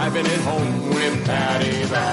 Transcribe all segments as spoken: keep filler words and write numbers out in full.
driving it home with Patty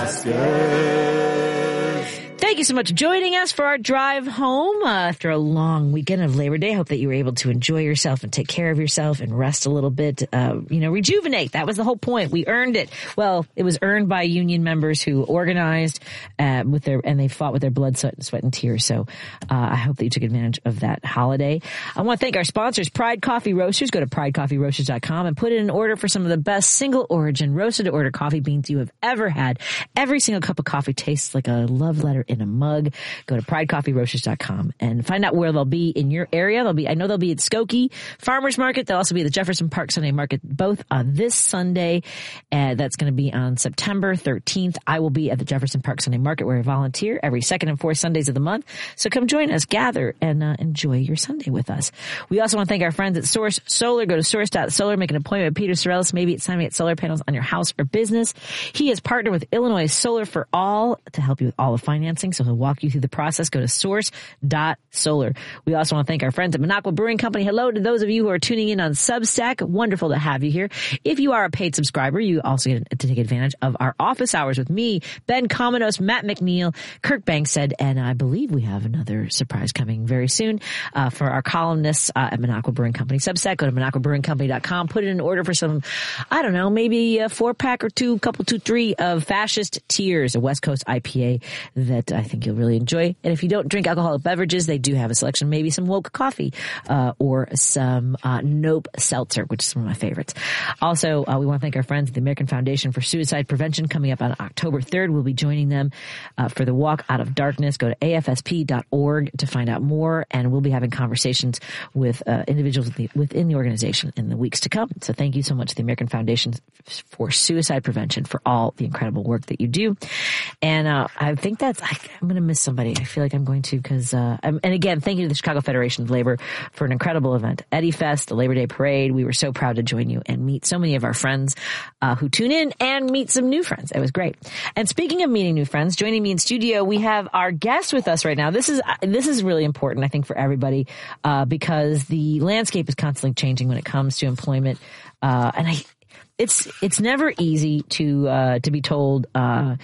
Vasquez. Thank you so much for joining us for our drive home uh, after a long weekend of Labor Day. I hope that you were able to enjoy yourself and take care of yourself and rest a little bit. Uh, you know, rejuvenate. That was the whole point. We earned it. Well, it was earned by union members who organized uh, with their and they fought with their blood, sweat, sweat and tears. So uh, I hope that you took advantage of that holiday. I want to thank our sponsors, Pride Coffee Roasters. Go to pride coffee roasters dot com and put in an order for some of the best single origin roasted to order coffee beans you have ever had. Every single cup of coffee tastes like a love letter in a mug. Go to pride coffee roasters dot com and find out where they'll be in your area. They'll be, I know they'll be at Skokie Farmers Market. They'll also be at the Jefferson Park Sunday Market, both on this Sunday. Uh, that's going to be on September thirteenth. I will be at the Jefferson Park Sunday Market where I volunteer every second and fourth Sundays of the month. So come join us, gather, and uh, enjoy your Sunday with us. We also want to thank our friends at Source Solar. Go to source dot solar, make an appointment with Peter Sorellis. Maybe it's time to get solar panels on your house or business. He has partnered with Illinois Solar for All to help you with all the financing. So he'll walk you through the process. Go to source dot solar. We also want to thank our friends at Minocqua Brewing Company. Hello to those of you who are tuning in on Substack. Wonderful to have you here. If you are a paid subscriber, you also get to take advantage of our office hours with me, Ben Cominos, Matt McNeil, Kirk Bankstead, and I believe we have another surprise coming very soon uh, for our columnists uh, at Minocqua Brewing Company Substack. Go to minocqua brewing company dot com. Put in an order for some, I don't know, maybe a four pack or two, couple, two, three of Fascist Tears, a West Coast I P A that I think you'll really enjoy. And if you don't drink alcoholic beverages, they do have a selection, maybe some woke coffee uh, or some uh, Nope Seltzer, which is one of my favorites. Also, uh, we want to thank our friends at the American Foundation for Suicide Prevention coming up on October third. We'll be joining them uh, for the Walk Out of Darkness. Go to A F S P dot org to find out more, and we'll be having conversations with uh, individuals within the organization in the weeks to come. So thank you so much to the American Foundation for Suicide Prevention for all the incredible work that you do. And uh, I think that's, I, I'm going to miss somebody. I feel like I'm going to because, uh, and again, thank you to the Chicago Federation of Labor for an incredible event. Eddie Fest, the Labor Day Parade. We were so proud to join you and meet so many of our friends uh, who tune in and meet some new friends. It was great. And speaking of meeting new friends, joining me in studio, we have our guest with us right now. This is, this is really important, I think, for everybody uh, because the landscape is constantly changing when it comes to employment. Uh, and I, It's it's never easy to uh, to be told uh,